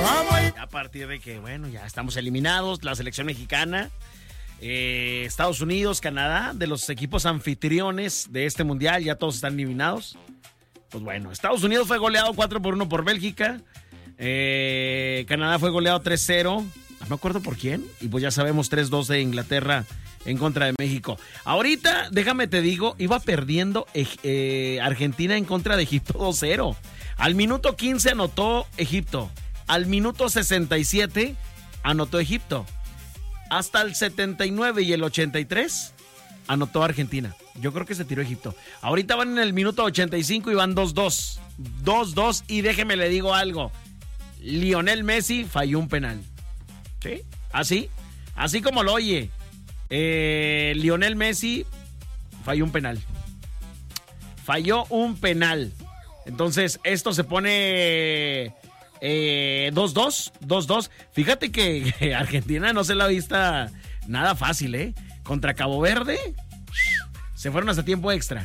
A partir de que, bueno, ya estamos eliminados, la selección mexicana, Estados Unidos, Canadá, de los equipos anfitriones de este mundial, ya todos están eliminados. Pues bueno, Estados Unidos fue goleado 4-1 por Bélgica, Canadá fue goleado 3-0, no me acuerdo por quién, y pues ya sabemos 3-2 de Inglaterra en contra de México. Ahorita, déjame te digo, iba perdiendo Argentina en contra de Egipto 2-0. Al minuto 15 anotó Egipto. Al minuto 67 anotó Egipto. Hasta el 79 y el 83 anotó Argentina. Yo creo que se tiró Egipto. Ahorita van en el minuto 85 y van 2-2. 2-2 y déjeme le digo algo. Lionel Messi falló un penal. ¿Sí? Así como lo oye. Lionel Messi falló un penal. Entonces, esto se pone 2-2. Fíjate que Argentina no se la vista nada fácil, ¿eh? Contra Cabo Verde se fueron hasta tiempo extra.